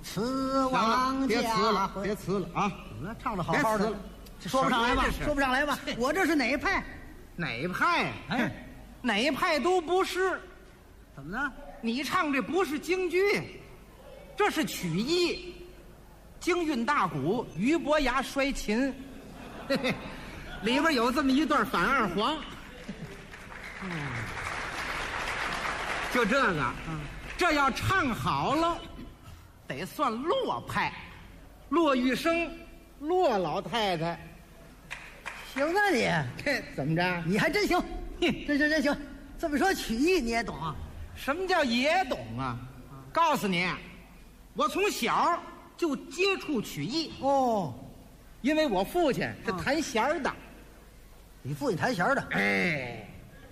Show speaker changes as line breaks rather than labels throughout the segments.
词王
别
家
词了，
辉
别词了啊！
怎么了？唱的好好的
别词了，
说不上来吧
什么呀这？是
说不上来吧？我这是哪派？
哪派？
哎，
哪派都不是。
怎么呢？
你唱这不是京剧，这是曲艺。京韵大鼓，俞伯牙摔琴，嘿嘿，里边有这么一段反二黄。就这个，这要唱好了，得算骆派，骆玉生，骆老太太。
行啊你，
嘿，怎么着？
你还真行，真行。这么说曲艺你也懂啊？
什么叫也懂啊？告诉你，我从小就接触曲艺，
哦，
因为我父亲是弹弦儿的。
你父亲弹弦的？
哎，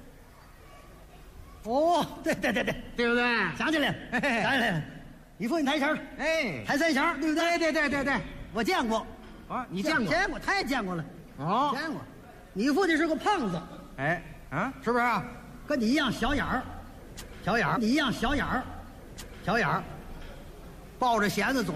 哦，对，
对不对？
想起来了，
嘿嘿
想起来了。你父亲弹弦儿，
哎，
弹三弦儿，对不对？
对，
我见过，
啊，你见过？
见过，太见过了，
哦，
见过。你父亲是个胖子，
哎，啊，
是不是啊？跟你一样小眼儿，小眼儿，你一样小眼儿，小眼儿，抱着弦子走。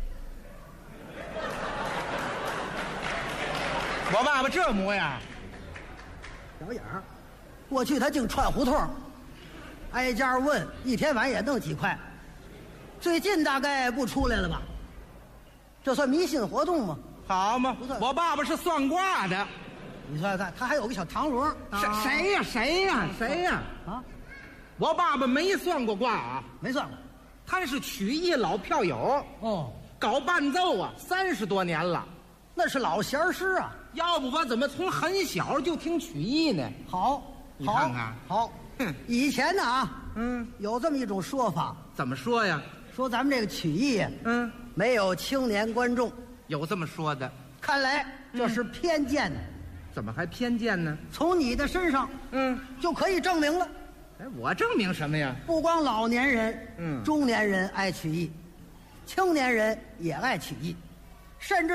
我爸爸这模样，
小眼儿，过去他净串胡同，挨家问，一天晚也弄几块。最近大概不出来了吧？这算迷信活动吗？
好嘛
不错，
我爸爸是算卦的。
你算算，他还有个小唐螺。
谁呀？
啊，
我爸爸没算过卦啊，
没算过。
他是曲艺老票友，
哦，
搞伴奏啊，30多年了。
那是老弦师啊。
要不我怎么从很小就听曲艺呢？
好，
你看看
好。
哼，
以前呢啊，
嗯，
有这么一种说法，
怎么说呀？
说咱们这个曲艺呀，没有青年观众。
有这么说的，
看来这是偏见的，
怎么还偏见呢？
从你的身上就可以证明了。
哎，我证明什么呀？
不光老年人，中年人爱曲艺，青年人也爱曲艺，甚至